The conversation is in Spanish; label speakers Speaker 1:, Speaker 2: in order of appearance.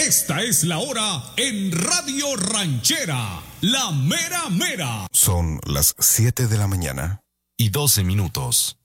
Speaker 1: Esta es la hora en Radio Ranchera, la mera mera.
Speaker 2: Son las 7 de la mañana y 12 minutos.